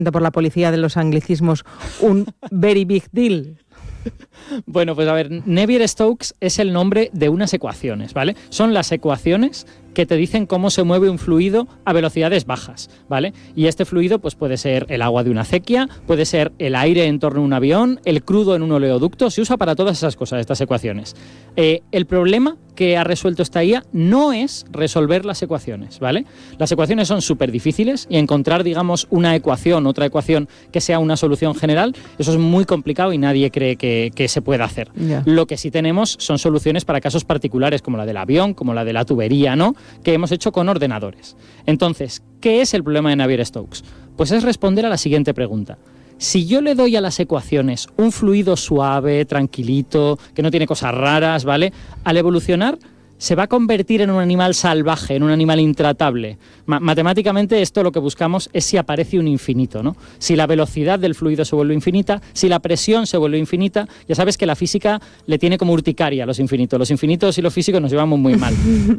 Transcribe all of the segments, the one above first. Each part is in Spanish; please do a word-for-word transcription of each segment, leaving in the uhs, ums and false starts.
por la policía de los anglicismos, un very big deal? Bueno, pues a ver, Navier-Stokes es el nombre de unas ecuaciones, ¿vale? Son las ecuaciones que te dicen cómo se mueve un fluido a velocidades bajas, ¿vale? Y este fluido pues puede ser el agua de una acequia, puede ser el aire en torno a un avión, el crudo en un oleoducto, se usa para todas esas cosas, estas ecuaciones. Eh, el problema que ha resuelto esta I A no es resolver las ecuaciones, ¿vale? Las ecuaciones son súper difíciles y encontrar, digamos, una ecuación, otra ecuación que sea una solución general, eso es muy complicado y nadie cree que, que se pueda hacer. Yeah. Lo que sí tenemos son soluciones para casos particulares, como la del avión, como la de la tubería, ¿no?, que hemos hecho con ordenadores. Entonces, ¿qué es el problema de Navier-Stokes? Pues es responder a la siguiente pregunta. Si yo le doy a las ecuaciones un fluido suave, tranquilito, que no tiene cosas raras, ¿vale?, al evolucionar se va a convertir en un animal salvaje, en un animal intratable. Ma- matemáticamente esto lo que buscamos es si aparece un infinito, ¿no? Si la velocidad del fluido se vuelve infinita, si la presión se vuelve infinita. Ya sabes que la física le tiene como urticaria a los infinitos. Los infinitos y los físicos nos llevamos muy mal.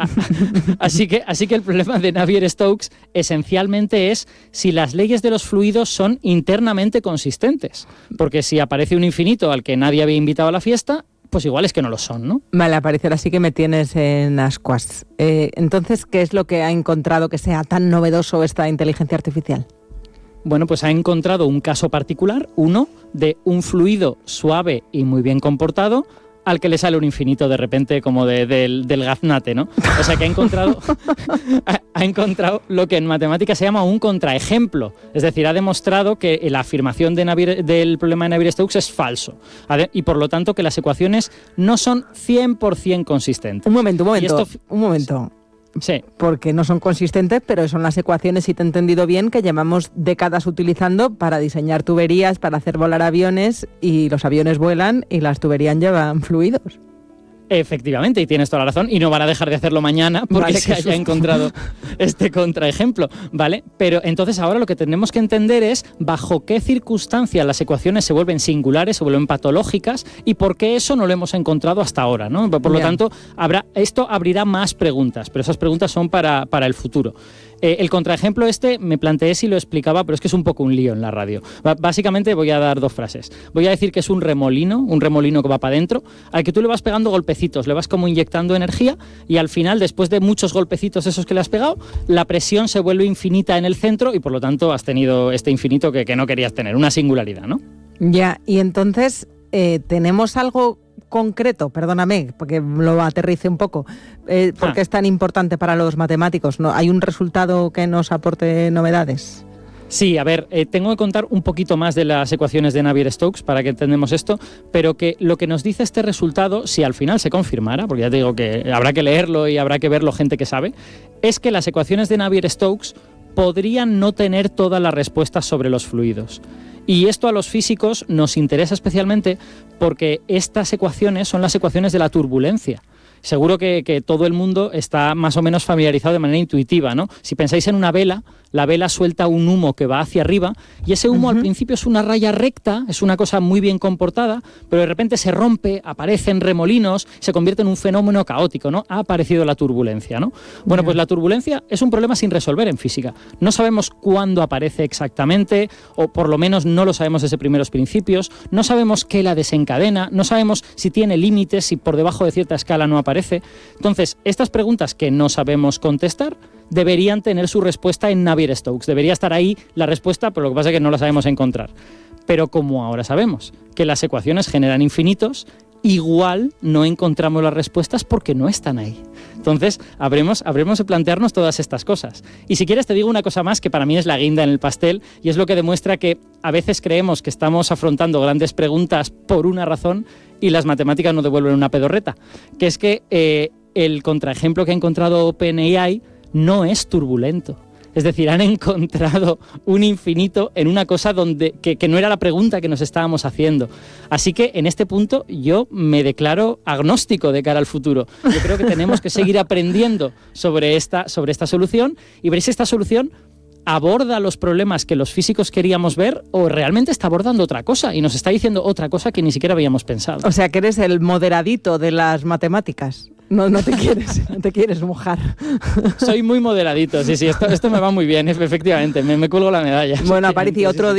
así, que, así que el problema de Navier-Stokes esencialmente es si las leyes de los fluidos son internamente consistentes. Porque si aparece un infinito al que nadie había invitado a la fiesta, pues igual es que no lo son, ¿no? Vale, a parecer así que me tienes en ascuas. Eh, entonces, ¿qué es lo que ha encontrado que sea tan novedoso esta inteligencia artificial? Bueno, pues ha encontrado un caso particular, uno, de un fluido suave y muy bien comportado, al que le sale un infinito de repente como de, de, del gaznate, ¿no? O sea que ha encontrado, ha, ha encontrado lo que en matemáticas se llama un contraejemplo. Es decir, ha demostrado que la afirmación de Navier, del problema de Navier-Stokes es falso. Y por lo tanto que las ecuaciones no son cien por ciento consistentes. Un momento, un momento, esto, un momento. Sí. Porque no son consistentes, pero son las ecuaciones, si te he entendido bien, que llevamos décadas utilizando para diseñar tuberías, para hacer volar aviones, y los aviones vuelan y las tuberías llevan fluidos. Efectivamente, y tienes toda la razón, y no van a dejar de hacerlo mañana porque vale, se haya encontrado este contraejemplo, ¿vale? Pero entonces ahora lo que tenemos que entender es bajo qué circunstancias las ecuaciones se vuelven singulares, se vuelven patológicas, y por qué eso no lo hemos encontrado hasta ahora, ¿no? Por lo yeah. tanto, habrá, esto abrirá más preguntas, pero esas preguntas son para, para el futuro. Eh, el contraejemplo este me planteé si lo explicaba, pero es que es un poco un lío en la radio. B- básicamente voy a dar dos frases. Voy a decir que es un remolino, un remolino que va para adentro, al que tú le vas pegando golpecitos, le vas como inyectando energía, y al final, después de muchos golpecitos esos que le has pegado, la presión se vuelve infinita en el centro y por lo tanto has tenido este infinito que, que no querías tener, una singularidad, ¿no? Ya, y entonces eh, tenemos algo concreto, perdóname, porque lo aterrice un poco, eh, porque ah. es tan importante para los matemáticos, ¿no? ¿Hay un resultado que nos aporte novedades? Sí, a ver, eh, tengo que contar un poquito más de las ecuaciones de Navier-Stokes para que entendamos esto, pero que lo que nos dice este resultado, si al final se confirmara, porque ya te digo que habrá que leerlo y habrá que verlo gente que sabe, es que las ecuaciones de Navier-Stokes podrían no tener todas las respuestas sobre los fluidos. Y esto a los físicos nos interesa especialmente porque estas ecuaciones son las ecuaciones de la turbulencia. Seguro que, que todo el mundo está más o menos familiarizado de manera intuitiva, ¿no? Si pensáis en una vela, la vela suelta un humo que va hacia arriba y ese humo uh-huh. al principio es una raya recta, es una cosa muy bien comportada, pero de repente se rompe, aparecen remolinos, se convierte en un fenómeno caótico, ¿no? Ha aparecido la turbulencia, ¿no? Bueno, uh-huh. pues la turbulencia es un problema sin resolver en física. No sabemos cuándo aparece exactamente, o por lo menos no lo sabemos desde primeros principios, no sabemos qué la desencadena, no sabemos si tiene límites, si por debajo de cierta escala no aparece. Entonces, estas preguntas que no sabemos contestar deberían tener su respuesta en Navier-Stokes. Debería estar ahí la respuesta, pero lo que pasa es que no la sabemos encontrar. Pero como ahora sabemos que las ecuaciones generan infinitos, igual no encontramos las respuestas porque no están ahí. Entonces, habremos, habremos de plantearnos todas estas cosas. Y si quieres te digo una cosa más que para mí es la guinda en el pastel, y es lo que demuestra que a veces creemos que estamos afrontando grandes preguntas por una razón y las matemáticas nos devuelven una pedorreta, que es que eh, el contraejemplo que ha encontrado OpenAI no es turbulento. Es decir, han encontrado un infinito en una cosa donde, que, que no era la pregunta que nos estábamos haciendo. Así que en este punto yo me declaro agnóstico de cara al futuro. Yo creo que tenemos que seguir aprendiendo sobre esta, sobre esta solución y ver si esta solución aborda los problemas que los físicos queríamos ver o realmente está abordando otra cosa y nos está diciendo otra cosa que ni siquiera habíamos pensado. O sea, que eres el moderadito de las matemáticas. No, no te quieres, no te quieres mojar. Soy muy moderadito, sí, sí, esto, esto me va muy bien, efectivamente, me, me cuelgo la medalla. Bueno, Aparicio, otro día